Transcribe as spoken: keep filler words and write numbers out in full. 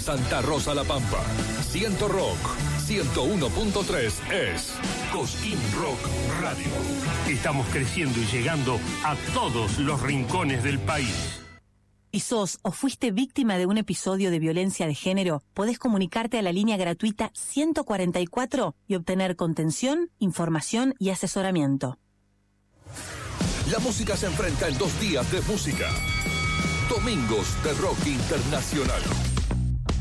Santa Rosa La Pampa. Ciento Rock, ciento uno punto tres es Cosquín Rock Radio. Estamos creciendo y llegando a todos los rincones del país. Si sos o fuiste víctima de un episodio de violencia de género, podés comunicarte a la línea gratuita ciento cuarenta y cuatro y obtener contención, información y asesoramiento. La música se enfrenta en dos días de música. Domingos de Rock Internacional.